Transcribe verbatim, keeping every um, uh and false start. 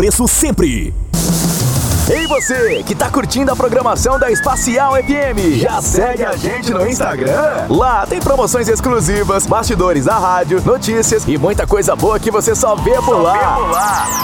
preço sempre. Ei você, que tá curtindo a programação da Espacial F M, já segue a gente no Instagram? Lá tem promoções exclusivas, bastidores da rádio, notícias e muita coisa boa que você só vê por lá.